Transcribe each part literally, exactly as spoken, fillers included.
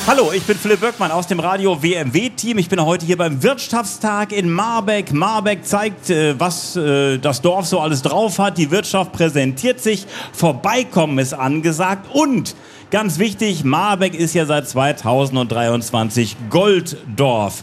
Hallo, ich bin Philipp Böckmann aus dem Radio W M W-Team. Ich bin heute hier beim Wirtschaftstag in Marbeck. Marbeck zeigt, was das Dorf so alles drauf hat. Die Wirtschaft präsentiert sich. Vorbeikommen ist angesagt. Und ganz wichtig, Marbeck ist ja seit zweitausenddreiundzwanzig Golddorf.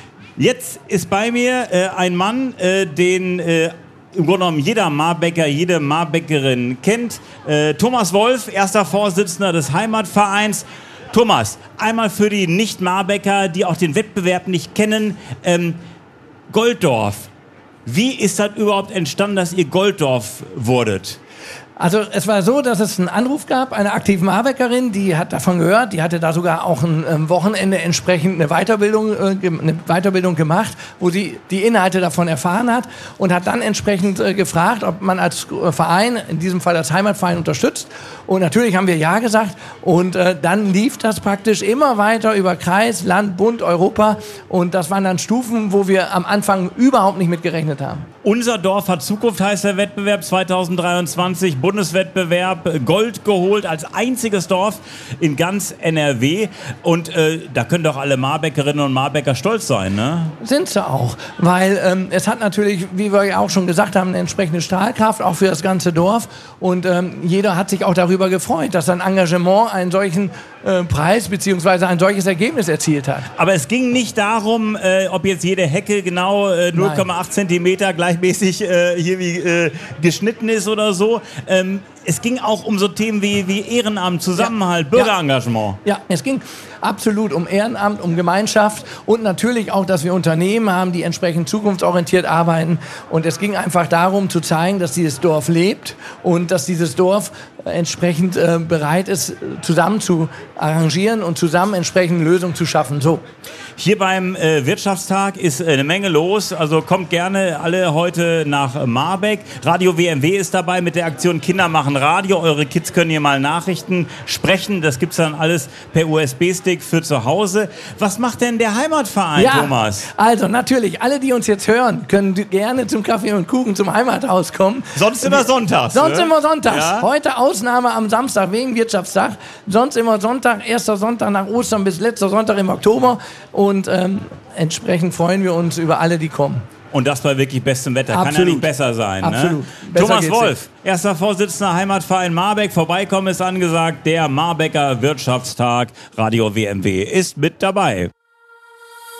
Jetzt ist bei mir äh, ein Mann, äh, den äh, im Grunde genommen jeder Marbecker, jede Marbeckerin kennt. Äh, Thomas Wolf, erster Vorsitzender des Heimatvereins. Thomas, einmal für die Nicht-Marbecker, die auch den Wettbewerb nicht kennen. Ähm, Golddorf, wie ist das überhaupt entstanden, dass ihr Golddorf wurdet? Also es war so, dass es einen Anruf gab, einer aktiven Marbeckerin, die hat davon gehört, die hatte da sogar auch ein ähm, Wochenende entsprechend eine Weiterbildung, äh, eine Weiterbildung gemacht, wo sie die Inhalte davon erfahren hat und hat dann entsprechend äh, gefragt, ob man als äh, Verein, in diesem Fall als Heimatverein, unterstützt. Und natürlich haben wir ja gesagt und äh, dann lief das praktisch immer weiter über Kreis, Land, Bund, Europa und das waren dann Stufen, wo wir am Anfang überhaupt nicht mit gerechnet haben. Unser Dorf hat Zukunft, heißt der Wettbewerb zweitausenddreiundzwanzig, Bundeswettbewerb, Gold geholt als einziges Dorf in ganz N R W. Und äh, da können doch alle Marbeckerinnen und Marbecker stolz sein, ne? Sind sie auch, weil ähm, es hat natürlich, wie wir ja auch schon gesagt haben, eine entsprechende Strahlkraft, auch für das ganze Dorf. Und ähm, jeder hat sich auch darüber gefreut, dass sein Engagement einen solchen äh, Preis bzw. ein solches Ergebnis erzielt hat. Aber es ging nicht darum, äh, ob jetzt jede Hecke genau äh, null Komma acht Zentimeter gleichmäßig äh, hier wie äh, geschnitten ist oder so. Ähm, es ging auch um so Themen wie, wie Ehrenamt, Zusammenhalt, ja. Bürgerengagement. Ja, es ging absolut um Ehrenamt, um Gemeinschaft und natürlich auch, dass wir Unternehmen haben, die entsprechend zukunftsorientiert arbeiten. Und es ging einfach darum zu zeigen, dass dieses Dorf lebt und dass dieses Dorf entsprechend äh, bereit ist, zusammen zu arrangieren und zusammen entsprechend Lösungen zu schaffen. So. Hier beim äh, Wirtschaftstag ist äh, eine Menge los, also kommt gerne alle heute nach Marbeck. Radio W M W ist dabei mit der Aktion Kinder machen Radio. Eure Kids können hier mal Nachrichten sprechen, das gibt's dann alles per U S B-Stick für zu Hause. Was macht denn der Heimatverein, ja, Thomas? Also natürlich, alle, die uns jetzt hören, können gerne zum Kaffee und Kuchen zum Heimathaus kommen. Sonst immer sonntags. Sonst ne? immer sonntags. Ja? Heute Ausnahme am Samstag wegen Wirtschaftstag. Sonst immer Sonntag, erster Sonntag nach Ostern bis letzter Sonntag im Oktober. Und ähm, entsprechend freuen wir uns über alle, die kommen. Und das bei wirklich bestem Wetter. Absolut. Kann ja nicht besser sein. Absolut. Ne? Besser Thomas geht's Wolf, nicht. erster Vorsitzender Heimatverein Marbeck. Vorbeikommen ist angesagt. Der Marbecker Wirtschaftstag. Radio W M W ist mit dabei.